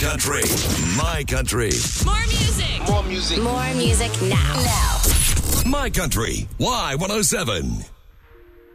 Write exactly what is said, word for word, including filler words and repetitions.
country. My country. More music. More music. More music now. Now. My country. Y one oh seven.